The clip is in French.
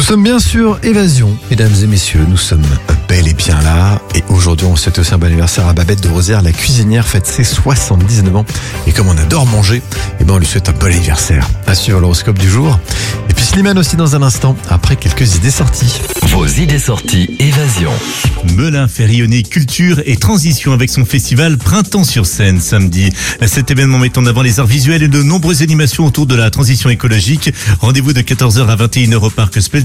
sommes bien sûr Évasion, mesdames et messieurs, nous sommes bel et bien là. Et aujourd'hui, on souhaite aussi un bon anniversaire à Babette de Rosière, la cuisinière fête ses 79 ans. Et comme on adore manger, on lui souhaite un bon anniversaire. À suivre l'horoscope du jour. Et puis Slimane aussi dans un instant, après quelques idées sorties. Vos idées sorties Évasion. Melun fait rayonner culture et transition avec son festival Printemps sur scène samedi. Cet événement met en avant les arts visuels et de nombreuses animations autour de la transition écologique. Rendez-vous de 14h à 21h au parc Splendido.